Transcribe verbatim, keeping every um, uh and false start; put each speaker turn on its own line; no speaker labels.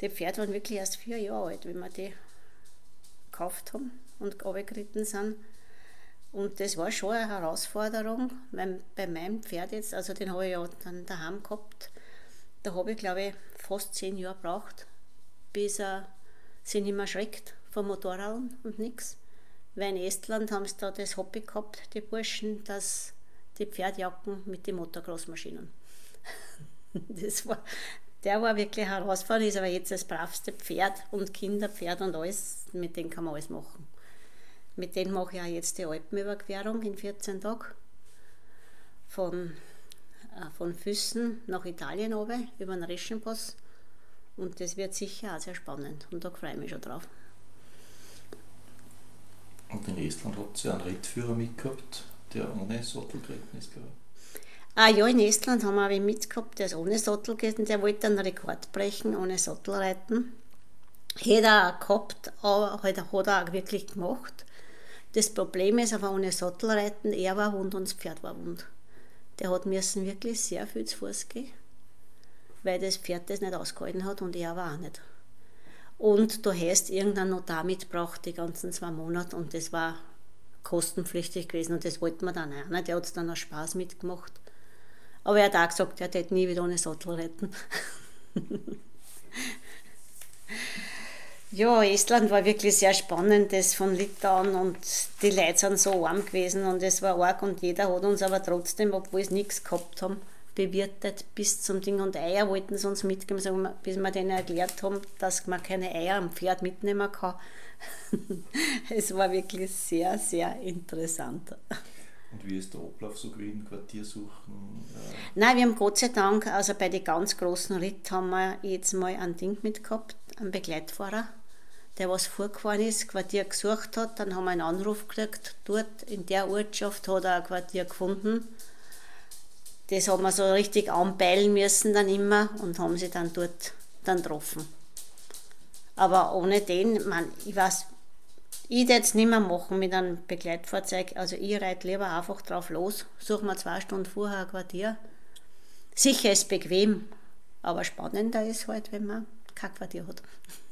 Die Pferde waren wirklich erst vier Jahre alt, wenn wir die gekauft haben und runtergeritten sind. Und das war schon eine Herausforderung, weil bei meinem Pferd jetzt, also den habe ich ja dann daheim gehabt, da habe ich glaube ich fast zehn Jahre gebraucht, bis er sich nicht mehr schreckt vom Motorrad und nichts. Weil in Estland haben sie da das Hobby gehabt, die Burschen, dass die Pferdjacken mit den Motocross-Maschinen. Das war, der war wirklich herausfordernd, ist aber jetzt das bravste Pferd und Kinderpferd und alles, mit denen kann man alles machen. Mit denen mache ich auch jetzt die Alpenüberquerung in vierzehn Tagen. Von, äh, von Füssen nach Italien runter, über den Reschenpass. Und das wird sicher auch sehr spannend. Und da freue ich mich schon drauf.
Und in Estland habt ihr einen Rittführer mitgehabt, der ohne Sattel geritten ist, glaube ich.
Ah ja, in Estland haben wir einen mitgehabt, der ist ohne Sattel geritten. Der wollte einen Rekord brechen, ohne Sattel reiten. Hätte er auch gehabt, aber hat er auch wirklich gemacht. Das Problem ist aber ohne Sattel reiten, er war wund und das Pferd war wund. Der hat müssen wirklich sehr viel zu Fuß gehen, weil das Pferd das nicht ausgehalten hat und er war auch nicht. Und du hast irgendeinen Notar mitgebracht die ganzen zwei Monate und das war kostenpflichtig gewesen und das wollten wir dann auch nicht. Der hat es dann aus Spaß mitgemacht. Aber er hat auch gesagt, er hätte nie wieder ohne Sattel reiten. Ja, Estland war wirklich sehr spannend, das von Litauen und die Leute sind so arm gewesen und es war arg und jeder hat uns aber trotzdem, obwohl es nichts gehabt haben, bewirtet bis zum Ding und Eier wollten sie uns mitgeben, bis wir denen erklärt haben, dass man keine Eier am Pferd mitnehmen kann. Es war wirklich sehr, sehr interessant.
Und wie ist der Ablauf so gewesen, Quartier suchen? Äh
Nein, wir haben Gott sei Dank, also bei den ganz großen Ritt haben wir jetzt mal ein Ding mitgehabt, einen Begleitfahrer, der was vorgefahren ist, Quartier gesucht hat, dann haben wir einen Anruf gekriegt, dort in der Ortschaft hat er ein Quartier gefunden. Das haben wir so richtig anpeilen müssen dann immer und haben sie dann dort dann getroffen. Aber ohne den, man, ich weiß, ich würde es nicht mehr machen mit einem Begleitfahrzeug, also ich reite lieber einfach drauf los, suche mir zwei Stunden vorher ein Quartier. Sicher ist es bequem, aber spannender ist halt, wenn man kein Quartier hat.